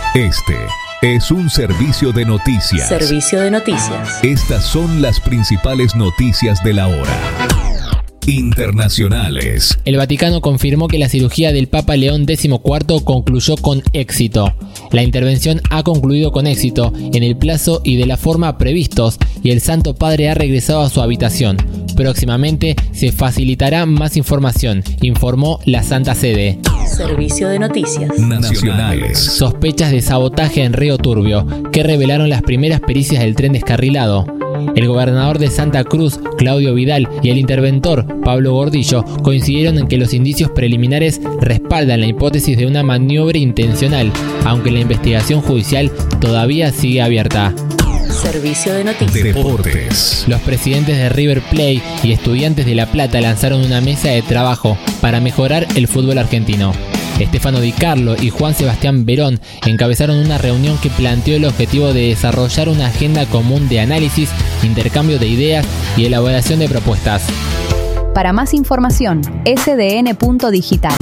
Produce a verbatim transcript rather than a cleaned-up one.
Este es un servicio de noticias. Servicio de noticias. Estas son las principales noticias de la hora. Internacionales. El Vaticano confirmó que la cirugía del Papa León catorce concluyó con éxito. La intervención ha concluido con éxito, en el plazo y de la forma previstos, y el Santo Padre ha regresado a su habitación. Próximamente se facilitará más información, informó la Santa Sede. Servicio de noticias nacionales. Sospechas de sabotaje en Río Turbio, que revelaron las primeras pericias del tren descarrilado. El gobernador de Santa Cruz, Claudio Vidal, y el interventor, Pablo Gordillo, coincidieron en que los indicios preliminares respaldan la hipótesis de una maniobra intencional, aunque la investigación judicial todavía sigue abierta. Servicio de noticias. Deportes. Los presidentes de River Plate y Estudiantes de La Plata lanzaron una mesa de trabajo para mejorar el fútbol argentino. Estefano Di Carlo y Juan Sebastián Verón encabezaron una reunión que planteó el objetivo de desarrollar una agenda común de análisis, intercambio de ideas y elaboración de propuestas. Para más información, ese de ene punto digital.